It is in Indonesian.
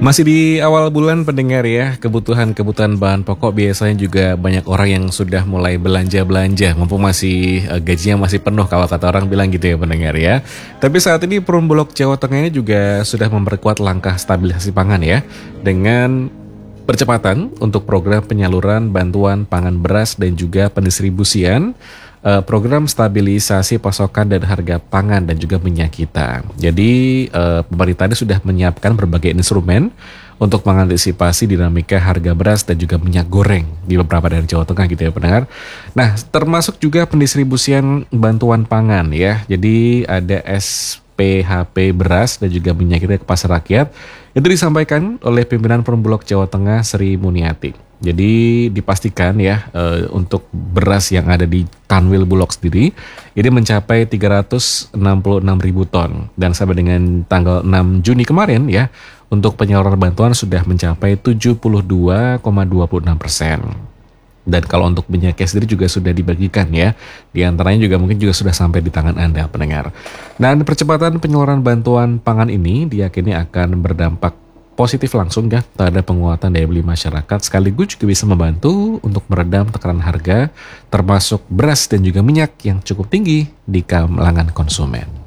Masih di awal bulan pendengar ya, kebutuhan-kebutuhan bahan pokok biasanya juga banyak orang yang sudah mulai belanja-belanja, mumpung masih gajinya masih penuh kalau kata orang bilang gitu ya pendengar ya. Tapi saat ini Perumbulok Jawa Tengah ini juga sudah memperkuat langkah stabilisasi pangan ya, dengan percepatan untuk program penyaluran bantuan pangan beras dan juga pendistribusian program stabilisasi pasokan dan harga pangan dan juga minyak kita. Jadi pemerintah ini sudah menyiapkan berbagai instrumen untuk mengantisipasi dinamika harga beras dan juga minyak goreng di beberapa daerah Jawa Tengah gitu ya pendengar. Nah, termasuk juga pendistribusian bantuan pangan ya. Jadi ada SPHP beras dan juga minyak kita ke pasar rakyat. Itu disampaikan oleh pimpinan Perumbulok Jawa Tengah Sri Muniati. Jadi dipastikan ya untuk beras yang ada di Kanwil Bulog sendiri ini mencapai 366.000 ton dan sampai dengan tanggal 6 Juni kemarin ya untuk penyaluran bantuan sudah mencapai 72,26%. Dan kalau untuk minyaknya sendiri juga sudah dibagikan ya. Di antaranya juga mungkin juga sudah sampai di tangan Anda pendengar. Dan percepatan penyaluran bantuan pangan ini diyakini akan berdampak positif langsung ya terhadap penguatan daya beli masyarakat, sekaligus juga bisa membantu untuk meredam tekanan harga termasuk beras dan juga minyak yang cukup tinggi di kalangan konsumen.